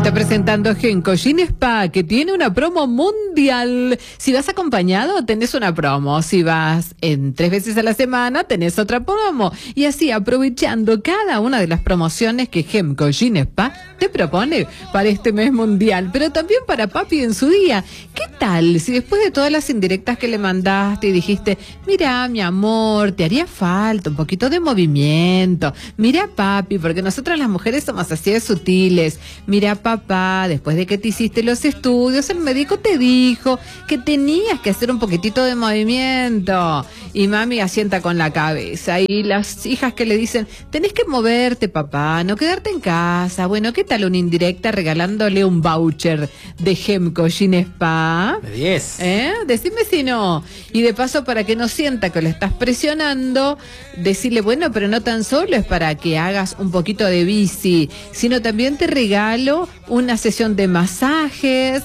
Está presentando Genco Gin Spa, que tiene una promo mundial. Si vas acompañado, tenés una promo. Si vas en 3 veces a la semana, tenés otra promo. Y así, aprovechando cada una de las promociones que Genco Gin Spa te propone para este mes mundial, pero también para papi en su día. ¿Qué tal si después de todas las indirectas que le mandaste y dijiste, mira, mi amor, te haría falta un poquito de movimiento? Mira, papi, porque nosotras las mujeres somos así de sutiles. Mira, papá, después de que te hiciste los estudios, el médico te dijo que tenías que hacer un poquitito de movimiento. Y mami asienta con la cabeza. Y las hijas que le dicen, tenés que moverte, papá, no quedarte en casa. Bueno, ¿qué tal una indirecta regalándole un voucher de Genco Gin Spa? De 10. Decime si no. Y de paso, para que no sienta que lo estás presionando, decirle, bueno, pero no tan solo es para que hagas un poquito de bici, sino también te regalo una sesión de masajes,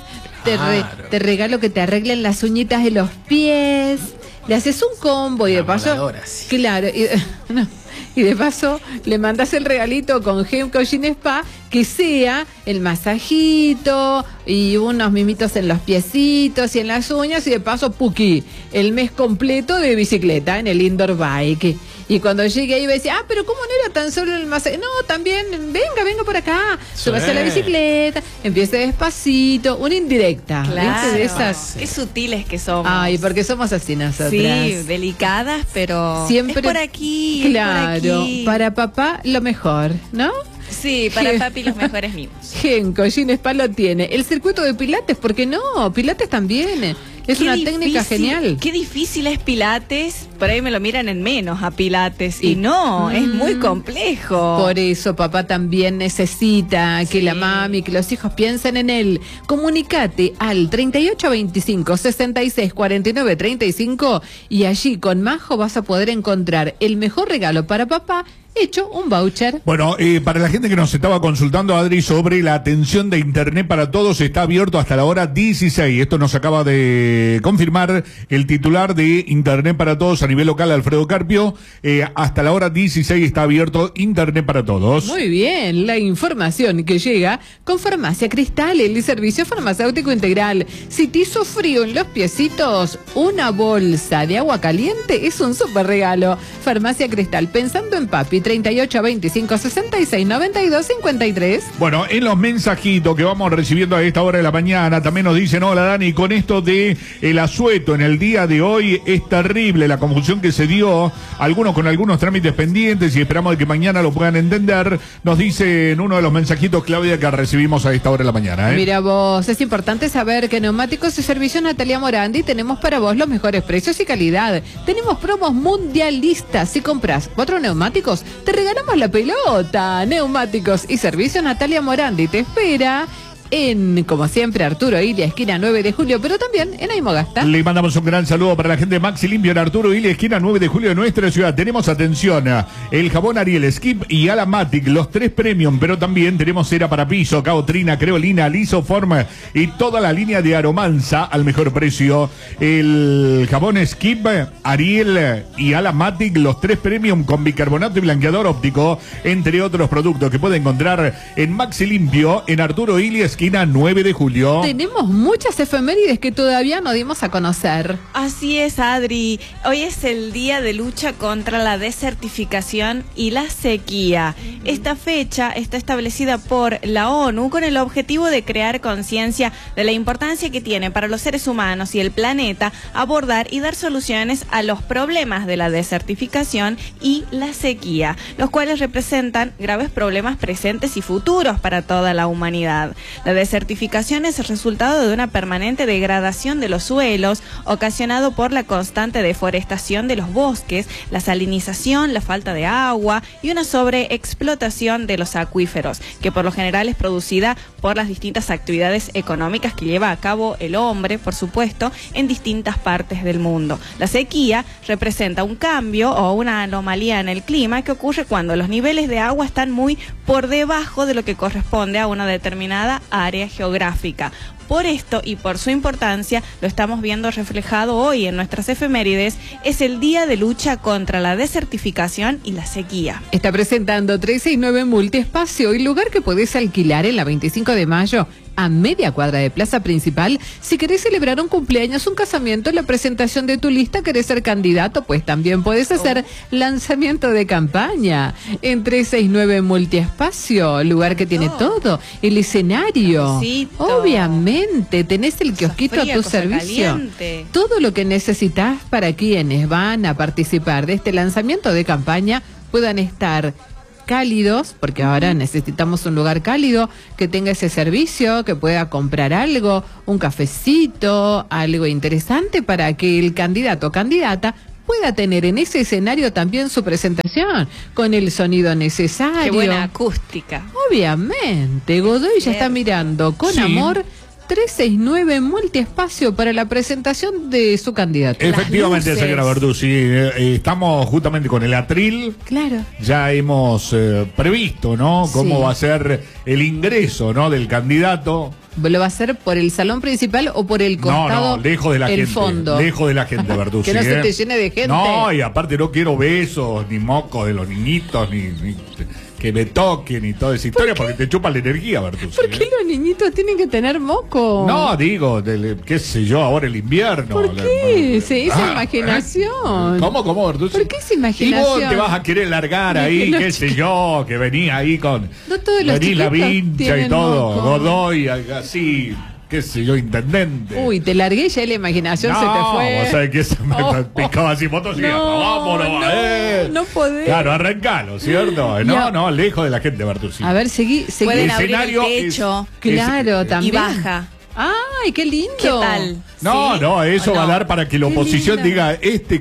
te regalo que te arreglen las uñitas de los pies, le haces un combo y de paso, sí. Claro, y de paso le mandas el regalito con Genco Gin Spa, que sea el masajito y unos mimitos en los piecitos y en las uñas, y de paso, puki, el mes completo de bicicleta en el indoor bike. Y cuando llegue ahí va a decir, pero ¿cómo no era tan solo el masaje? No, también, venga por acá, súbase a la bicicleta, empiece despacito, una indirecta. Claro, de esas. Qué sutiles que somos. Ay, porque somos así nosotras. Sí, delicadas, pero siempre, es por aquí, claro, es por aquí. Para papá lo mejor, ¿no? Sí, para papi los mejores mimos. Genco Gin Spa lo tiene. El circuito de Pilates, ¿por qué no? Pilates también. Es una técnica genial. Qué difícil es Pilates. Por ahí me lo miran en menos a Pilates. Y no, es muy complejo. Por eso papá también necesita que la mami, que los hijos piensen en él. Comunicate al 3825-6649-35 y allí con Majo vas a poder encontrar el mejor regalo para papá, hecho un voucher. Bueno, para la gente que nos estaba consultando, Adri, sobre la atención de Internet para Todos, está abierto hasta la hora 16. Esto nos acaba de confirmar el titular de Internet para Todos a nivel local, Alfredo Carpio. Hasta la hora 16 está abierto Internet para Todos. Muy bien, la información que llega con Farmacia Cristal, el servicio farmacéutico integral. Si te hizo frío en los piecitos, una bolsa de agua caliente es un súper regalo. Farmacia Cristal, pensando en papi. 38 25 66 92 53. Bueno, en los mensajitos que vamos recibiendo a esta hora de la mañana, también nos dicen, hola Dani, con esto de el asueto en el día de hoy es terrible la confusión que se dio, algunos con algunos trámites pendientes, y esperamos de que mañana lo puedan entender. Nos dice en uno de los mensajitos, Claudia, que recibimos a esta hora de la mañana. Mira vos, es importante saber que Neumáticos y Servicios Natalia Morandi tenemos para vos los mejores precios y calidad. Tenemos promos mundialistas. Si compras 4 neumáticos, te regalamos la pelota. Neumáticos y Servicios Natalia Morandi te espera en, como siempre, Arturo Ilia, esquina 9 de julio, pero también en Aymogasta. Le mandamos un gran saludo para la gente de Maxi Limpio en Arturo Ilia, esquina 9 de julio de nuestra ciudad. Tenemos, atención, el jabón Ariel, Skip y Alamatic, los 3 premium, pero también tenemos cera para piso, Caotrina, Creolina, Lisoform y toda la línea de Aromanza al mejor precio. El jabón Skip, Ariel y Alamatic, los 3 premium con bicarbonato y blanqueador óptico, entre otros productos que puede encontrar en Maxi Limpio en Arturo Ilia, esquina 9 de julio. Tenemos muchas efemérides que todavía no dimos a conocer. Así es, Adri. Hoy es el día de lucha contra la desertificación y la sequía. Esta fecha está establecida por la ONU con el objetivo de crear conciencia de la importancia que tiene para los seres humanos y el planeta abordar y dar soluciones a los problemas de la desertificación y la sequía, los cuales representan graves problemas presentes y futuros para toda la humanidad. La desertificación es el resultado de una permanente degradación de los suelos, ocasionado por la constante deforestación de los bosques, la salinización, la falta de agua y una sobreexplotación de los acuíferos, que por lo general es producida por las distintas actividades económicas que lleva a cabo el hombre, por supuesto, en distintas partes del mundo. La sequía representa un cambio o una anomalía en el clima que ocurre cuando los niveles de agua están muy por debajo de lo que corresponde a una determinada área geográfica. Por esto y por su importancia, lo estamos viendo reflejado hoy en nuestras efemérides, es el Día de Lucha contra la Desertificación y la Sequía. Está presentando 369 Multiespacio, el lugar que podés alquilar en la 25 de mayo, a media cuadra de Plaza Principal. Si querés celebrar un cumpleaños, un casamiento, la presentación de tu lista, querés ser candidato, pues también podés hacer lanzamiento de campaña. En 369 Multiespacio, lugar que tiene todo, el escenario. Cafecito. Obviamente, tenés el kiosquito fría, a tu cosa servicio. caliente. Todo lo que necesitas para quienes van a participar de este lanzamiento de campaña puedan estar cálidos, porque ahora necesitamos un lugar cálido que tenga ese servicio, que pueda comprar algo, un cafecito, algo interesante para que el candidato o candidata pueda tener en ese escenario también su presentación, con el sonido necesario. Qué buena acústica. Obviamente, Godoy ya está mirando con Sí. amor 369 Multiespacio para la presentación de su candidato. Efectivamente, Las luces. señora Bertuzzi, estamos justamente con el atril. Claro. Ya hemos previsto, ¿no? Cómo Sí. va a ser el ingreso, ¿no? Del candidato. ¿Lo va a hacer por el salón principal o por el costado? No, lejos de la el gente. fondo. Lejos de la gente, Bertuzzi. Que no se te llene de gente. No, y aparte no quiero besos, ni mocos de los niñitos, ni que me toquen y toda esa historia, porque te chupa la energía, Bertuzzi. ¿Por qué los niñitos tienen que tener moco? No, digo, qué sé yo, ahora el invierno. ¿Por qué? Sí, esa imaginación. ¿Cómo, Bertuzzi? ¿Por qué esa imaginación? Y vos te vas a querer largar ahí, No qué sé yo, que venía ahí con... No todos los venís la chiquitos vincha y tienen todo, moco. Godoy, así, qué sé yo, intendente. Uy, te largué y ya la imaginación se te fue. Vos sabés que se me picaba así motocicleta. Vámonos, no podés. Claro, arrancalo, ¿cierto? Ya. No, lejos de la gente, Bertuzzi. A ver, seguí. Pueden El abrir el escenario techo Claro, es- también. y baja. ¡Ay, qué lindo! ¿Qué tal? No, ¿Sí? no, eso ¿O va a no? dar para que la Qué oposición linda. diga,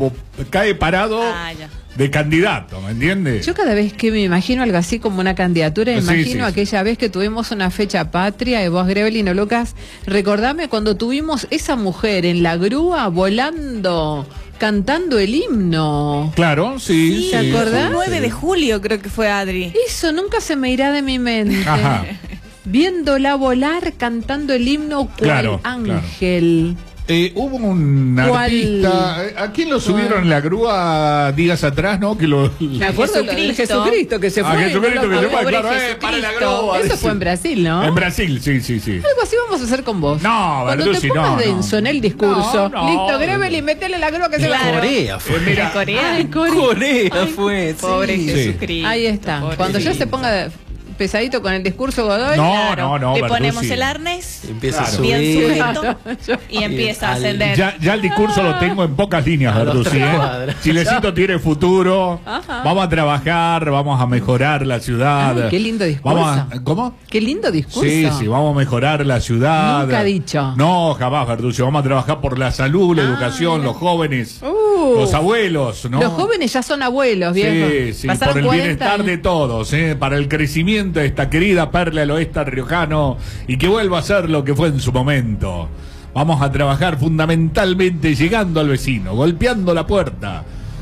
cae parado Ah, ya. de candidato, ¿me entiendes? Yo cada vez que me imagino algo así como una candidatura, me Sí, imagino sí, aquella vez que tuvimos una fecha patria, y vos, Grevelino Lucas, recordame cuando tuvimos esa mujer en la grúa volando, cantando el himno. Claro, sí. Sí, ¿te sí, acordás? el 9 de julio creo que fue Adri. Eso nunca se me irá de mi mente. Ajá. Viéndola volar, cantando el himno cual Claro, ángel. Hubo una ¿Cuál? artista. ¿A quién lo subieron en la grúa días atrás, no? Que lo. Me acuerdo de Jesucristo que se Ah, fue. Jesucristo no lo que se fue, pobre claro, para la Jesucristo. grúa, Eso dice. fue en Brasil, ¿no? En Brasil, sí. Algo así vamos a hacer con vos. No, Cuando Bertuzzi, te pongas no, denso no. en el discurso. No, no. Listo, Grevelin, metele la grúa que se va. Corea fue. Mira, De Corea. Ay, Corea Ay, fue. Pobre sí. Jesucristo. Ahí está. Pobre Cuando ya Cristo. se ponga pesadito con el discurso Godoy. No, Claro, no, le Bertuzzi. ponemos el arnés Empieza Claro. a bien subir. sujeto y empieza a al- ascender. Ya el discurso lo tengo en pocas líneas, A los Bertuzzi. 3 cuadras. Chilecito tiene futuro. Ajá. Vamos a trabajar, vamos a mejorar la ciudad. Ay, qué lindo discurso. ¿Cómo? Qué lindo discurso. Sí, vamos a mejorar la ciudad. Nunca dicho. No, jamás, Bertuzzi. Vamos a trabajar por la salud, la educación, los jóvenes, los abuelos, ¿no? Los jóvenes ya son abuelos, viejo. Sí, sí, Pasaron por el 40 bienestar años. de todos, para el crecimiento de esta querida perla del oeste riojano y que vuelva a ser lo que fue en su momento. Vamos a trabajar fundamentalmente llegando al vecino, golpeando la puerta,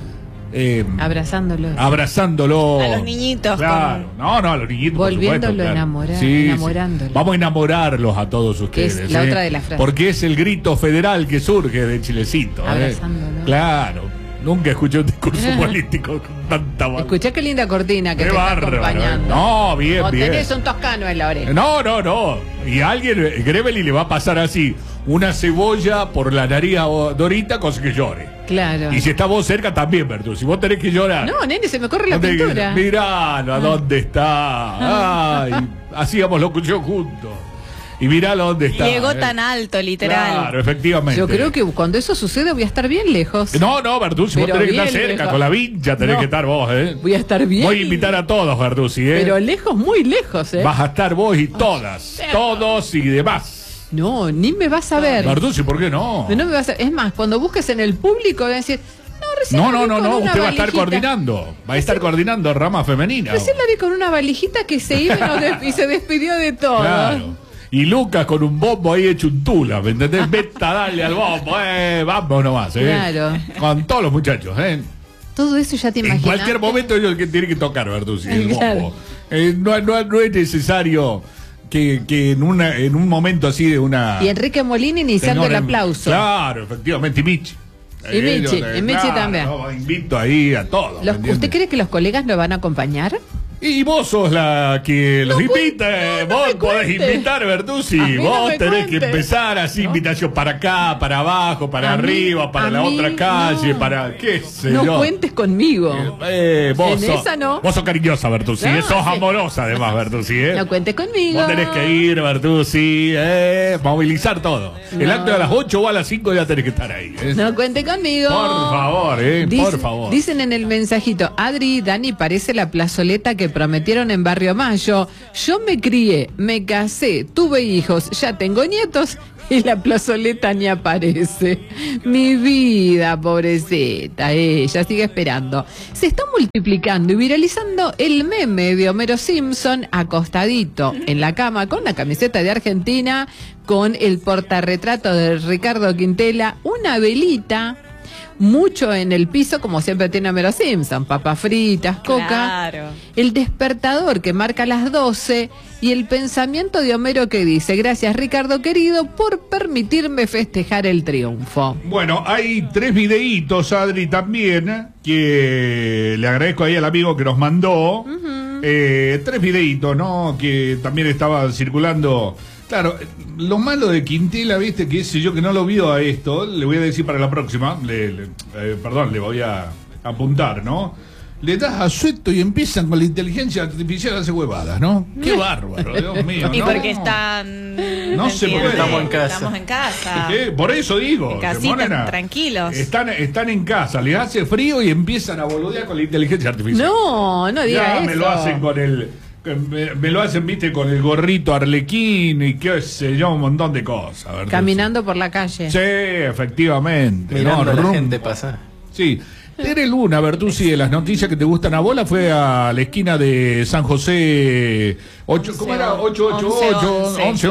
Abrazándolo. abrazándolo. A los niñitos, Claro, no, a los niñitos. por Volviéndolo supuesto, a enamorar, enamorándolo. Vamos a enamorarlos a todos ustedes. es la otra de las frases. Porque es el grito federal que surge de Chilecito. Abrazándolo. Claro. Nunca escuché un discurso político con tanta maldad. Escuchá qué linda cortina que Qué te está bárbaro, acompañando. No, bien, O bien. tenés un toscano en la oreja. No. Y a alguien, Grevelin le va a pasar así, una cebolla por la nariz a Dorita, cosa que llore. Claro. Y si está vos cerca también, Bertuzzi. Si vos tenés que llorar. No, nene, se me corre la ¿Dónde- pintura. Miralo, ¿a dónde está? Ay, hacíamos locución juntos. Y miralo dónde está. Llegó tan alto, literal. Claro, efectivamente. Yo creo que cuando eso suceda voy a estar bien lejos. No, Bertuzzi, vos Pero tenés que estar bien cerca, lejos. con la vincha tenés No. que estar vos, Voy a estar bien. Voy a invitar a todos, Bertuzzi, Pero lejos, muy lejos, Vas a estar vos y todas, todos y demás. No, ni me vas a ver. Bertuzzi, ¿por qué no? No me vas a... Es más, cuando busques en el público voy a decir, no, recién la vi con una usted va a estar valijita. coordinando. Va a estar coordinando rama femenina. Recién la vi con una valijita que se iba y, y se despidió de todo. Claro. Y Lucas con un bombo ahí hecho un tula, ¿me entendés? Vete a darle al bombo, vamos nomás, Claro. Con todos los muchachos, Todo eso ya te En imaginas. cualquier momento ellos que tienen que tocar, Bertuzzi, el Claro. bombo. No es necesario que en un momento así de una... Y Enrique Molina iniciando el aplauso. Claro, efectivamente, y Michi. Y Michi también. No, invito ahí a todos. ¿Usted cree que los colegas lo van a acompañar? Y vos sos la que los invita, vos podés invitar, Bertuzzi, vos tenés que empezar así, invitación para acá, para abajo, para arriba, para la otra calle, para qué sé yo. No cuentes conmigo. Vos sos cariñosa, Bertuzzi, sos amorosa además, Bertuzzi. No cuentes conmigo. Vos tenés que ir, Bertuzzi, movilizar todo. El acto a las 8 o a las 5 ya tenés que estar ahí. No cuente conmigo. Por favor, por favor. Dicen en el mensajito, Adri y Dani parece la plazoleta que prometieron en Barrio Mayo. Yo me crié, me casé, tuve hijos, ya tengo nietos y la plazoleta ni aparece. Mi vida, pobrecita, ella sigue esperando. Se está multiplicando y viralizando el meme de Homero Simpson acostadito en la cama con la camiseta de Argentina, con el portarretrato de Ricardo Quintela, una velita, mucho en el piso, como siempre tiene Homero Simpson, papas fritas, coca, claro, el despertador que marca las 12 y el pensamiento de Homero que dice: gracias Ricardo querido por permitirme festejar el triunfo. Bueno, hay 3 videitos, Adri, también, que le agradezco ahí al amigo que nos mandó. 3 videitos, ¿no? Que también estaban circulando. Claro, lo malo de Quintela, viste, que ese yo que no lo vio a esto, le voy a decir para la próxima, le voy a apuntar, ¿no? Le das a sueto y empiezan con la inteligencia artificial a hacer huevadas, ¿no? Qué bárbaro, Dios mío. Y ¿no? porque están... No se puede. Estamos en casa. ¿Qué? Por eso digo. En casita, tranquilos. Están en casa, les hace frío y empiezan a boludear con la inteligencia artificial. No diga eso. Me lo hacen con el... Me lo hacen, viste, con el gorrito arlequín y qué sé yo, un montón de cosas. Caminando por la calle. Sí, efectivamente. Mirando a la gente pasar. Sí. Tere Luna, Bertuzzi, de las noticias que te gustan a vos, fue a la esquina de San José 8, ¿cómo era? 888,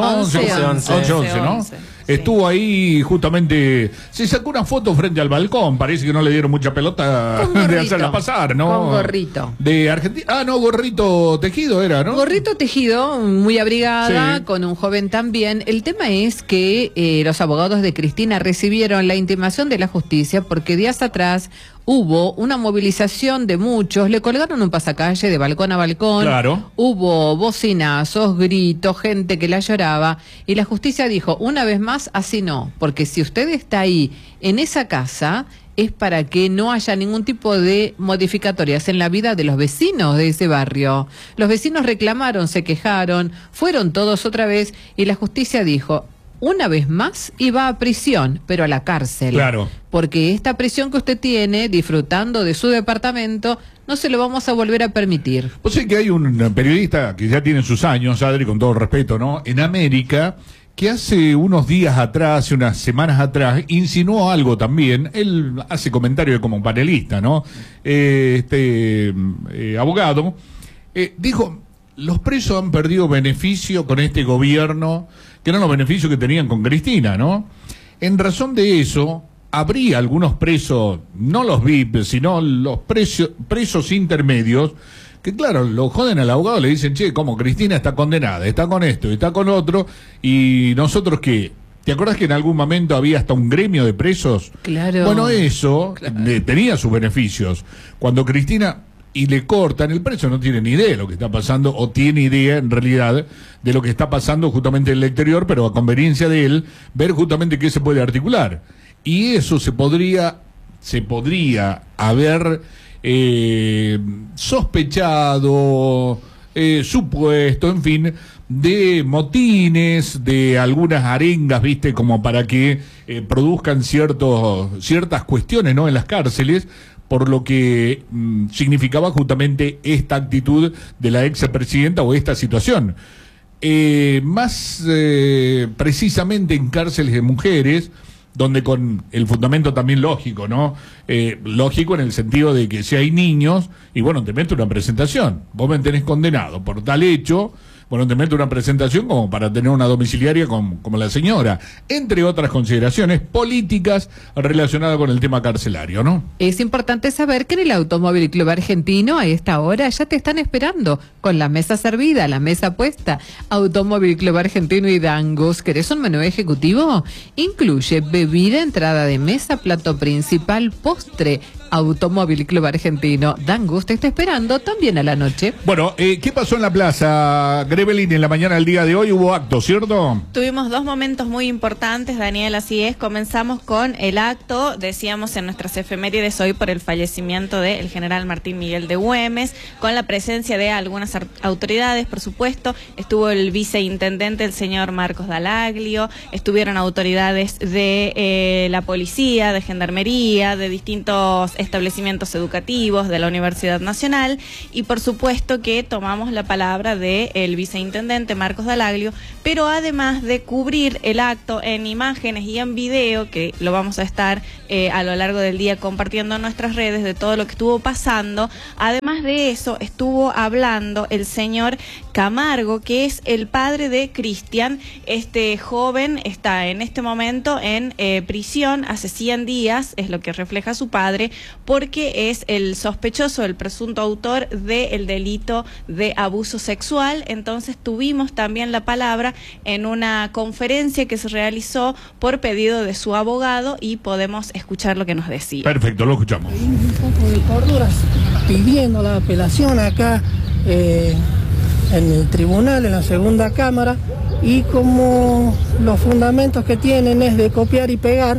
11, ¿no? Sí. Estuvo ahí justamente, se sacó una foto frente al balcón, parece que no le dieron mucha pelota de hacerla pasar, ¿no? Con gorrito. De Argentina, gorrito tejido era, ¿no? Gorrito tejido, muy abrigada, sí, con un joven también. El tema es que los abogados de Cristina recibieron la intimación de la justicia porque días atrás hubo una movilización de muchos, le colgaron un pasacalle de balcón a balcón, claro, hubo bocinazos, gritos, gente que la lloraba, y la justicia dijo, una vez más, así no, porque si usted está ahí en esa casa, es para que no haya ningún tipo de modificatorias en la vida de los vecinos de ese barrio. Los vecinos reclamaron, se quejaron, fueron todos otra vez, y la justicia dijo, una vez más y va a prisión, pero a la cárcel. Claro. Porque esta prisión que usted tiene, disfrutando de su departamento, no se lo vamos a volver a permitir. Pues sé que hay un periodista que ya tiene sus años, Adri, con todo respeto, ¿no? En América, que hace unos días atrás, hace unas semanas atrás, insinuó algo también. Él hace comentarios como panelista, ¿no? Abogado, dijo, los presos han perdido beneficio con este gobierno, que eran los beneficios que tenían con Cristina, ¿no? En razón de eso, habría algunos presos, no los VIP, sino los presos intermedios, que claro, lo joden al abogado, le dicen, che, como Cristina está condenada, está con esto, está con otro, y nosotros qué. ¿Te acuerdas que en algún momento había hasta un gremio de presos? Claro. Bueno, eso tenía sus beneficios. Cuando Cristina... y le cortan, el preso no tiene ni idea de lo que está pasando, o tiene idea en realidad de lo que está pasando justamente en el exterior, pero a conveniencia de él, ver justamente qué se puede articular. Y eso se podría haber sospechado, supuesto, en fin, de motines, de algunas arengas, viste, como para que produzcan ciertas cuestiones, ¿no?, en las cárceles, por lo que significaba justamente esta actitud de la expresidenta o esta situación. Más precisamente en cárceles de mujeres, donde con el fundamento también lógico, ¿no? Lógico en el sentido de que si hay niños, y bueno, te meto una presentación, vos me tenés condenado por tal hecho, bueno, te mete una presentación como para tener una domiciliaria como la señora, entre otras consideraciones políticas relacionadas con el tema carcelario, ¿no? Es importante saber que en el Automóvil Club Argentino a esta hora ya te están esperando con la mesa servida, la mesa puesta. Automóvil Club Argentino y Dangus. ¿Querés un menú ejecutivo? Incluye bebida, entrada de mesa, plato principal, postre. Automóvil Club Argentino. Dangus te está esperando también a la noche. Bueno, ¿qué pasó en la plaza, Grevelin, en la mañana del día de hoy? Hubo acto, ¿cierto? Tuvimos dos momentos muy importantes, Daniel, así es. Comenzamos con el acto, decíamos en nuestras efemérides hoy por el fallecimiento del general Martín Miguel de Güemes, con la presencia de algunas autoridades, por supuesto. Estuvo el viceintendente, el señor Marcos Dalaglio, estuvieron autoridades de la policía, de gendarmería, de distintos establecimientos educativos, de la Universidad Nacional, y por supuesto que tomamos la palabra del viceintendente Marcos Dalaglio, pero además de cubrir el acto en imágenes y en video, que lo vamos a estar a lo largo del día compartiendo en nuestras redes de todo lo que estuvo pasando, además de eso estuvo hablando el señor Camargo, que es el padre de Cristian. Este joven está en este momento en prisión hace 100 días, es lo que refleja su padre, porque es el sospechoso, el presunto autor del delito de abuso sexual. Entonces tuvimos también la palabra en una conferencia que se realizó por pedido de su abogado y podemos escuchar lo que nos decía. Perfecto, lo escuchamos. Un poco de cordura pidiendo la apelación acá en el tribunal, en la segunda cámara, y como los fundamentos que tienen es de copiar y pegar,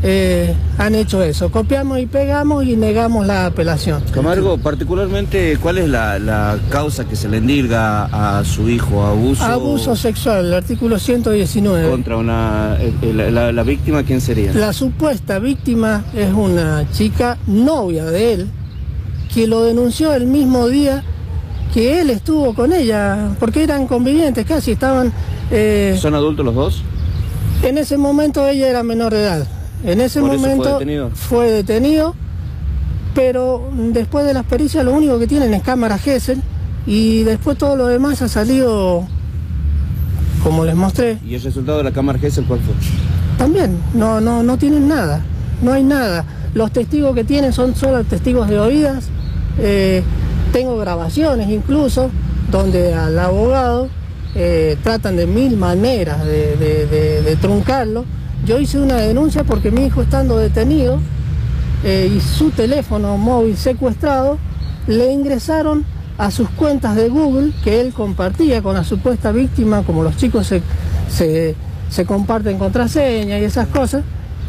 han hecho eso, copiamos y pegamos y negamos la apelación. Camargo, particularmente, ¿cuál es la causa que se le endilga a su hijo? Abuso sexual, el artículo 119. Contra la víctima, ¿quién sería? La supuesta víctima es una chica novia de él, que lo denunció el mismo día que él estuvo con ella, porque eran convivientes casi, estaban... ¿Son adultos los dos? En ese momento ella era menor de edad. En ese momento fue detenido, pero después de las pericias lo único que tienen es cámara Gesell y después todo lo demás ha salido como les mostré. ¿Y el resultado de la cámara Gesell cuál fue? También, no tienen nada, no hay nada. Los testigos que tienen son solo testigos de oídas. Tengo grabaciones incluso donde al abogado tratan de mil maneras de truncarlo. Yo hice una denuncia porque mi hijo, estando detenido y su teléfono móvil secuestrado, le ingresaron a sus cuentas de Google que él compartía con la supuesta víctima, como los chicos se comparten contraseña y esas cosas,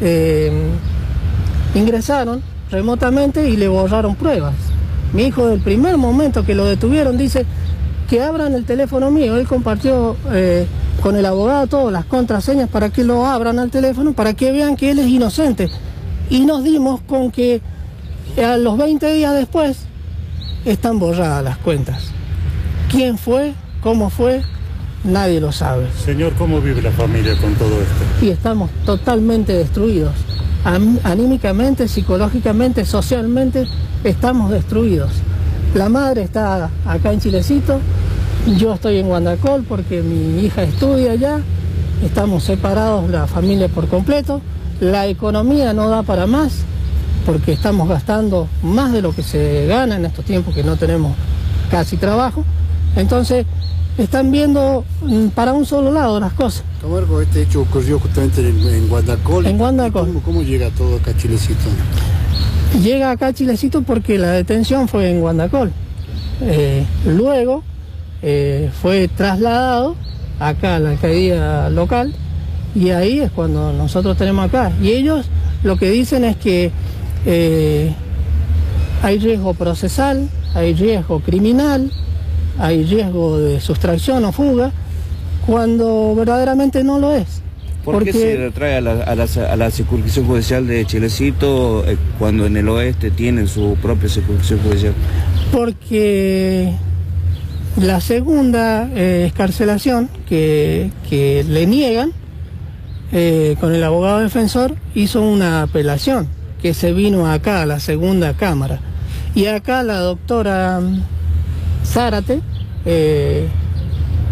ingresaron remotamente y le borraron pruebas. Mi hijo, del primer momento que lo detuvieron, dice que abran el teléfono mío. Él compartió con el abogado todas las contraseñas para que lo abran al teléfono, para que vean que él es inocente. Y nos dimos con que a los 20 días después están borradas las cuentas. ¿Quién fue? ¿Cómo fue? Nadie lo sabe. Señor, ¿cómo vive la familia con todo esto? Y estamos totalmente destruidos. Anímicamente, psicológicamente, socialmente, estamos destruidos. La madre está acá en Chilecito, yo estoy en Guandacol porque mi hija estudia allá, estamos separados la familia por completo, la economía no da para más porque estamos gastando más de lo que se gana en estos tiempos que no tenemos casi trabajo, entonces están viendo para un solo lado las cosas. Camargo, este hecho ocurrió justamente en Guandacol. En Guandacol. ¿Cómo llega todo acá a Chilecito? Llega acá a Chilecito porque la detención fue en Guandacol. Luego fue trasladado acá a la alcaldía local y ahí es cuando nosotros tenemos acá. Y ellos lo que dicen es que hay riesgo procesal, hay riesgo criminal, hay riesgo de sustracción o fuga, cuando verdaderamente no lo es. ¿Por qué se retrae a la circunscripción judicial de Chilecito cuando en el oeste tienen su propia circunscripción judicial? Porque la segunda excarcelación que le niegan, con el abogado defensor, hizo una apelación que se vino acá a la segunda cámara. Y acá la doctora Zárate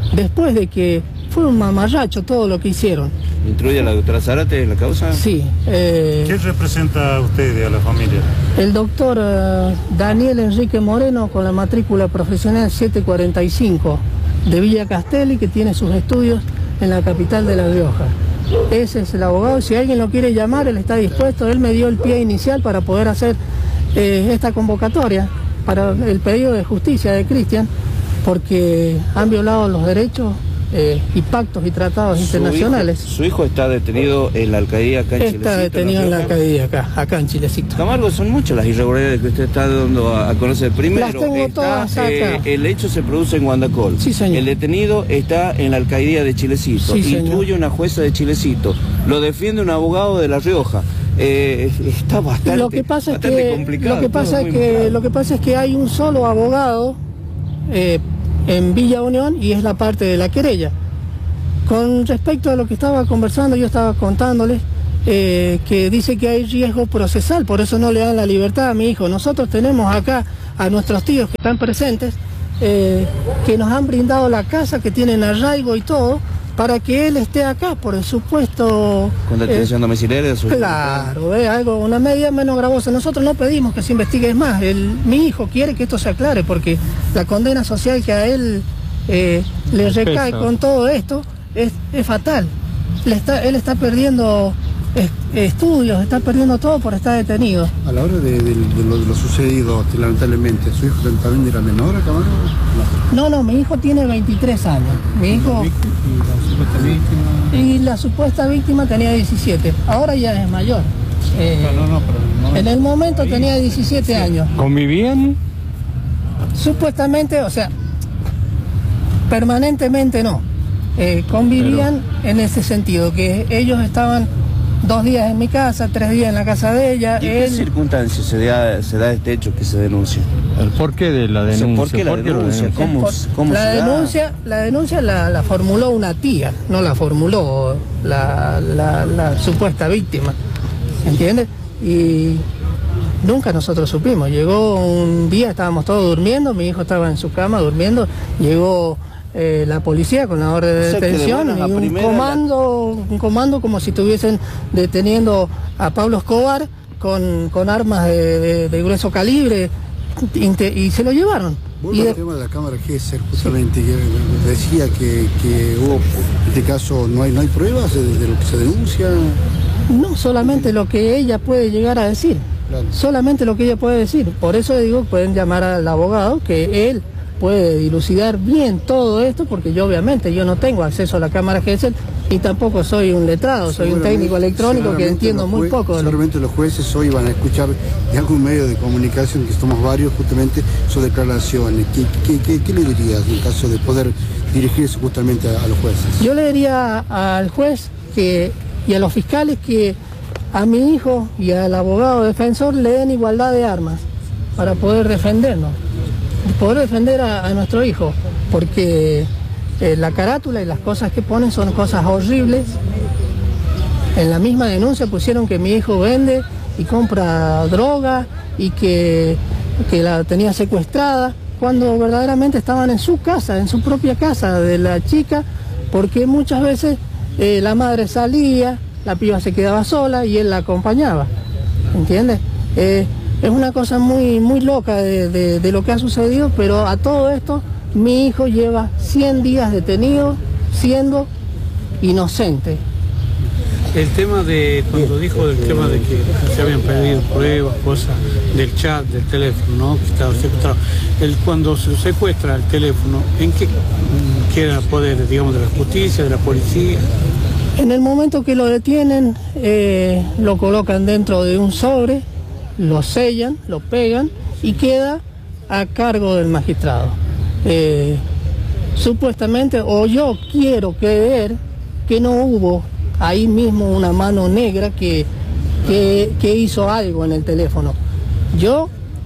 después de que fue un mamarracho todo lo que hicieron. ¿Instruye a la doctora Zárate en la causa? Sí. ¿Qué representa a usted a la familia? El doctor Daniel Enrique Moreno, con la matrícula profesional 745 de Villa Castelli, que tiene sus estudios en la capital de La Rioja. Ese es el abogado. Si alguien lo quiere llamar, él está dispuesto. Él me dio el pie inicial para poder hacer esta convocatoria para el pedido de justicia de Cristian, porque han violado los derechos y pactos y tratados internacionales. Su hijo está detenido en la alcaldía acá en Chilecito. Está detenido en la alcaldía acá en Chilecito. Camargo, son muchas las irregularidades que usted está dando a conocer. Primero, las tengo todas acá. El hecho se produce en Guandacol. Sí, señor. El detenido está en la alcaldía de Chilecito. Sí, instruye una jueza de Chilecito. Lo defiende un abogado de La Rioja. Está bastante complicado. Lo que pasa es que hay un solo abogado en Villa Unión y es la parte de la querella. Con respecto a lo que estaba conversando, yo estaba contándoles que dice que hay riesgo procesal, por eso no le dan la libertad a mi hijo. Nosotros tenemos acá a nuestros tíos que están presentes, que nos han brindado la casa, que tienen arraigo y todo, para que él esté acá, por el supuesto... ¿Con detención domiciliaria? Claro, una medida menos gravosa. Nosotros no pedimos que se investigue más. Mi hijo quiere que esto se aclare, porque la condena social que a él le recae con todo esto es fatal. Él está perdiendo estudios, está perdiendo todo por estar detenido. A la hora de lo sucedido, lamentablemente, ¿su hijo también era menor, Camargo? No, mi hijo tiene 23 años. Mi hijo... Y la supuesta víctima tenía 17. Ahora ya es mayor. En el momento tenía 17 años. ¿Convivían? Supuestamente, o sea, permanentemente no. Convivían en ese sentido, que ellos estaban 2 días en mi casa, 3 días en la casa de ella. ¿Y en qué circunstancias se da este hecho que se denuncia? ¿El porqué de la denuncia? ¿Por qué la denuncia? ¿Cómo la denuncia la formuló una tía, no la formuló la supuesta víctima, ¿entiendes? Y nunca nosotros supimos. Llegó un día, estábamos todos durmiendo, mi hijo estaba en su cama durmiendo, llegó la policía con la orden de detención y un comando como si estuviesen deteniendo a Pablo Escobar con armas de grueso calibre y se lo llevaron. Vuelvo al tema de la cámara Gesell, justamente, que decía que hubo, en este caso no hay pruebas de lo que se denuncia. No, solamente lo que ella puede llegar a decir, claro. Solamente lo que ella puede decir. Por eso digo, pueden llamar al abogado, que él puede dilucidar bien todo esto, porque yo obviamente no tengo acceso a la cámara Gesell y tampoco soy un letrado, soy un técnico electrónico que entiendo muy poco. Seguramente los jueces hoy van a escuchar de algún medio de comunicación, que somos varios, justamente sus declaraciones. ¿Qué le dirías en caso de poder dirigirse justamente a los jueces? Yo le diría al juez y a los fiscales que a mi hijo y al abogado defensor le den igualdad de armas para poder defendernos. Poder defender a nuestro hijo, porque la carátula y las cosas que ponen son cosas horribles. En la misma denuncia pusieron que mi hijo vende y compra droga y que la tenía secuestrada, cuando verdaderamente estaban en su casa, en su propia casa de la chica, porque muchas veces la madre salía, la piba se quedaba sola y él la acompañaba, ¿entiendes? Es una cosa muy loca de lo que ha sucedido, pero a todo esto mi hijo lleva 100 días detenido siendo inocente. El tema de, cuando dijo del tema de que se habían perdido pruebas, cosas del chat, del teléfono, ¿no? Que estaba secuestrado. Cuando se secuestra el teléfono, ¿en qué queda poder, digamos, de la justicia, de la policía? En el momento que lo detienen, lo colocan dentro de un sobre, lo sellan, lo pegan y queda a cargo del magistrado. Supuestamente, o yo quiero creer que no hubo ahí mismo una mano negra que hizo algo en el teléfono. Yo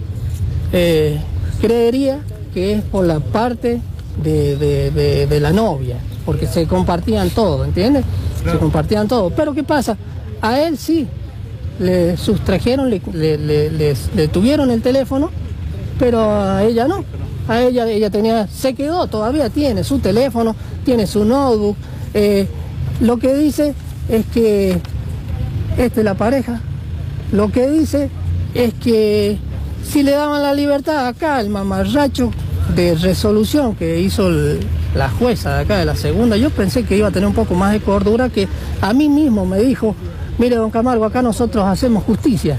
creería que es por la parte de la novia, porque se compartían todo, ¿entiendes? Se compartían todo. Pero ¿qué pasa? A él sí le sustrajeron, le tuvieron el teléfono, pero a ella no. a ella se quedó, todavía tiene su teléfono, tiene su notebook. Lo que dice es que la pareja, lo que dice es que si le daban la libertad acá, el mamarracho de resolución que hizo la jueza de acá de la segunda, yo pensé que iba a tener un poco más de cordura, que a mí mismo me dijo, mire don Camargo, acá nosotros hacemos justicia,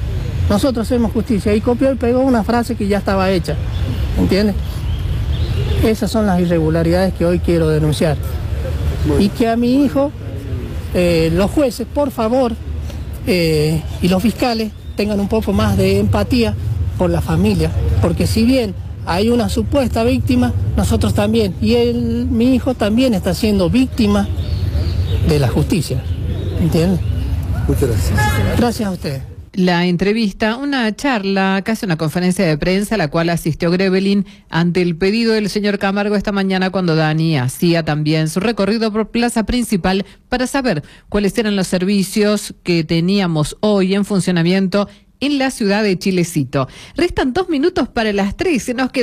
y copió y pegó una frase que ya estaba hecha, ¿entiende? Esas son las irregularidades que hoy quiero denunciar. Bueno. Y que a mi hijo, los jueces, por favor, y los fiscales tengan un poco más de empatía por la familia, porque si bien hay una supuesta víctima, nosotros también, y mi hijo también está siendo víctima de la justicia, ¿entiende? Muchas gracias. Gracias a ustedes. La entrevista, una charla, casi una conferencia de prensa a la cual asistió Grevelin ante el pedido del señor Camargo esta mañana, cuando Dani hacía también su recorrido por Plaza Principal para saber cuáles eran los servicios que teníamos hoy en funcionamiento en la ciudad de Chilecito. Restan 2 minutos para las 3, se nos queda